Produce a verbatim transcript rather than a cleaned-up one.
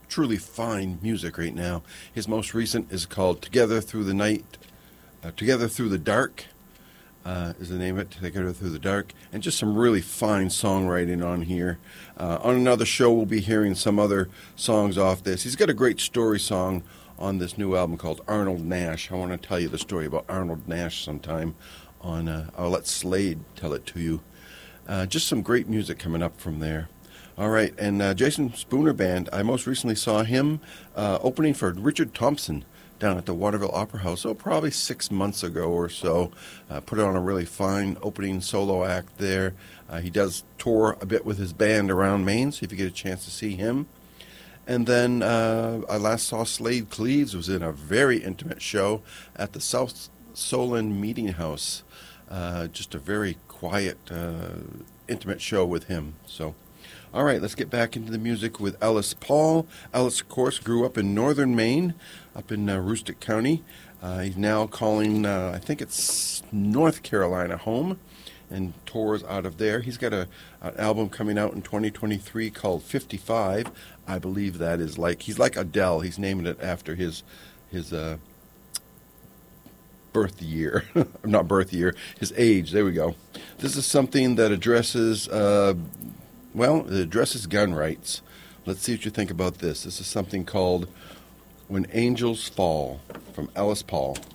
truly fine music right now. His most recent is called Together Through the Night, uh, Together Through the Dark uh, is the name of it, Together Through the Dark, and just some really fine songwriting on here. Uh, on another show, we'll be hearing some other songs off this. He's got a great story song on this new album called Arnold Nash. I want to tell you the story about Arnold Nash sometime. On, uh, I'll let Slade tell it to you. Uh, just some great music coming up from there. All right, and uh, Jason Spooner Band, I most recently saw him uh, opening for Richard Thompson down at the Waterville Opera House, oh, probably six months ago or so. Uh, put on a really fine opening solo act there. Uh, he does tour a bit with his band around Maine, so if you get a chance to see him. And then uh, I last saw Slade Cleaves, was in a very intimate show at the South Solon Meeting House. Uh, just a very quiet, uh, intimate show with him, so... All right, let's get back into the music with Ellis Paul. Ellis, of course, grew up in northern Maine, up in uh, Aroostook County. Uh, he's now calling, uh, I think it's North Carolina home, and tours out of there. He's got a an album coming out in twenty twenty-three called fifty-five. I believe that is like, he's like Adele. He's naming it after his his uh, birth year. Not birth year, his age. There we go. This is something that addresses... Uh, Well, it addresses gun rights. Let's see what you think about this. This is something called When Angels Fall from Ellis Paul.